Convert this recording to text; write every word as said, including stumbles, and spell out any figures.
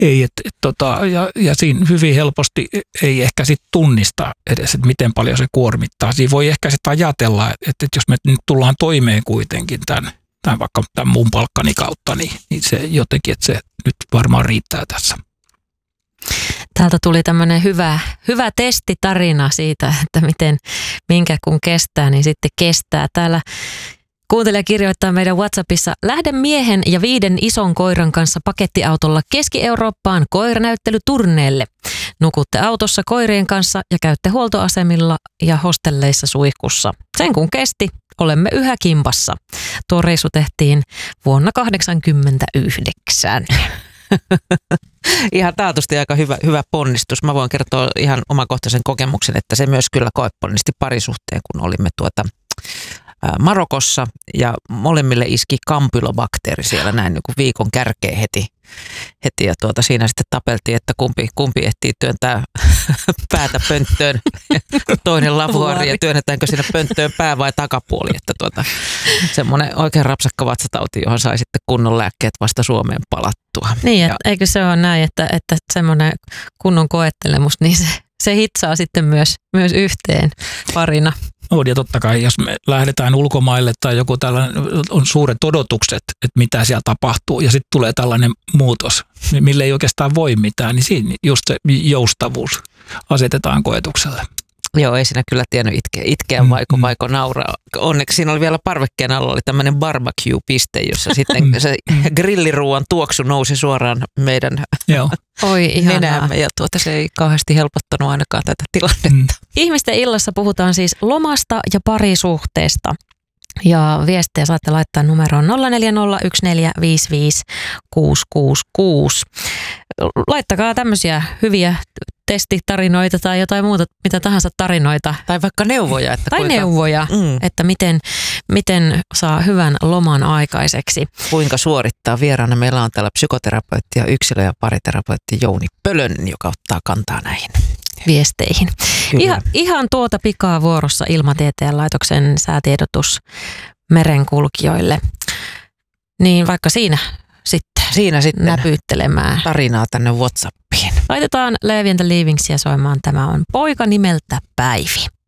Ei, et, et, tota, ja, ja siinä hyvin helposti ei ehkä sit tunnista edes, että miten paljon se kuormittaa. Siinä voi ehkä sitten ajatella, että, että jos me nyt tullaan toimeen kuitenkin tämän, tämän vaikka tämän mun palkkani kautta, niin, niin se jotenkin, että se nyt varmaan riittää tässä. Täältä tuli tämmöinen hyvä, hyvä testitarina siitä, että miten, minkä kun kestää, niin sitten kestää. Täällä kuuntelija kirjoittaa meidän WhatsAppissa: lähden miehen ja viiden ison koiran kanssa pakettiautolla Keski-Eurooppaan koiranäyttelyturneelle. Nukutte autossa koirien kanssa ja käytte huoltoasemilla ja hostelleissa suihkussa. Sen kun kesti, olemme yhä kimpassa. Tuo reissu tehtiin vuonna kahdeksankymmentäyhdeksän. Ihan taatusti aika hyvä, hyvä ponnistus. Mä voin kertoa ihan omakohtaisen kokemuksen, että se myös kyllä koeponnisti parisuhteen, kun olimme tuota Marokossa ja molemmille iski kampylobakteeri siellä näin niin kuin viikon kärkeen heti. heti ja tuota, siinä sitten tapeltiin, että kumpi, kumpi ehtii työntää päätä pönttöön, toinen lavuari ja työnnetäänkö siinä pönttöön pää vai takapuoli. Että tuota, semmoinen oikein rapsakka vatsatauti, johon sai sitten kunnon lääkkeet vasta Suomeen palattua. Niin, ja, eikö se ole näin, että, että semmoinen kunnon koettelemus, niin se, se hitsaa sitten myös, myös yhteen parina. On, ja totta kai, jos me lähdetään ulkomaille tai joku tällainen, on suuret odotukset, että mitä siellä tapahtuu, ja sitten tulee tällainen muutos, mille ei oikeastaan voi mitään, niin siinä just se joustavuus asetetaan koetukselle. Joo, ei siinä kyllä tiennyt itkeä, itkeä vaiko, mm. vaiko nauraa. Onneksi siinä oli vielä parvekkeen alla oli tämmöinen barbecue-piste, jossa sitten se grilliruuan tuoksu nousi suoraan meidän Oi, nenäämme. Ja tuota, se ei kauheasti helpottanut ainakaan tätä tilannetta. Mm. Ihmisten illassa puhutaan siis lomasta ja parisuhteesta. Ja viestejä saatte laittaa numeroon nolla neljä nolla yksi neljä viisi viisi kuusi kuusi kuusi. Laittakaa tämmöisiä hyviä testitarinoita tai jotain muuta, mitä tahansa tarinoita. Tai vaikka neuvoja. Että tai kuinka, neuvoja, mm. että miten, miten saa hyvän loman aikaiseksi. Kuinka suorittaa vieraana. Meillä on täällä psykoterapeutti ja yksilö- ja pariterapeutti Jouni Pölönen, joka ottaa kantaa näihin viesteihin. Ihan, ihan tuota pikaa vuorossa Ilmatieteen laitoksen säätiedotus merenkulkijoille. Niin vaikka siinä sitten, siinä sitten näpyttelemään tarinaa tänne WhatsAppiin. Laitetaan Leevi and the Leavingsia soimaan. Tämä on Poika nimeltä Päivi.